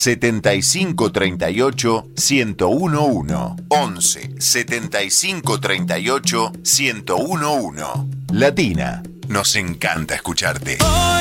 75 38 1011. 11 75 38 1011. Latina, nos encanta escucharte.